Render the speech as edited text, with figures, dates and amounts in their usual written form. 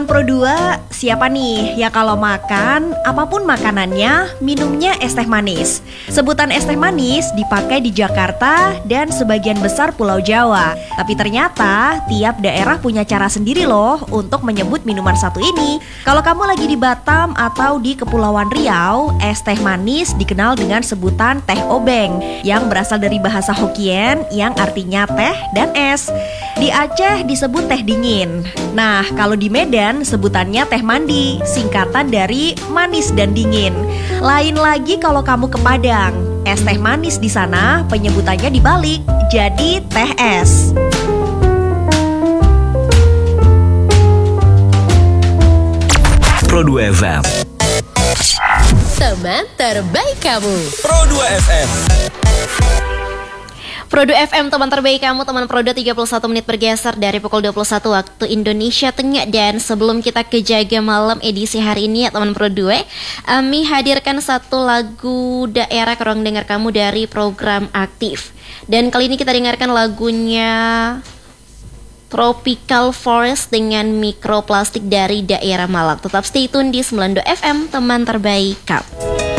Teman Pro 2, siapa nih ya kalau makan, apapun makanannya, minumnya es teh manis? Sebutan es teh manis dipakai di Jakarta dan sebagian besar Pulau Jawa. Tapi ternyata tiap daerah punya cara sendiri loh untuk menyebut minuman satu ini. Kalau kamu lagi di Batam atau di Kepulauan Riau, es teh manis dikenal dengan sebutan teh obeng yang berasal dari bahasa Hokkien yang artinya teh dan es. Di Aceh disebut teh dingin. Nah, kalau di Medan sebutannya teh mandi, singkatan dari manis dan dingin. Lain lagi kalau kamu ke Padang, es teh manis di sana penyebutannya dibalik, jadi teh es. Pro 2 FM, teman terbaik kamu. Pro 2 FM. Pro 2 FM, teman terbaik kamu. Teman Pro 2, 31 menit bergeser dari pukul 21 waktu Indonesia Tengah. Dan sebelum kita ke Jaga Malam edisi hari ini ya teman Pro 2, Ami hadirkan satu lagu daerah ke ruang dengar kamu dari program Aktif. Dan kali ini kita dengarkan lagunya Tropical Forest dengan Mikroplastik dari daerah Malang. Tetap stay tune di 92 FM, teman terbaik kamu.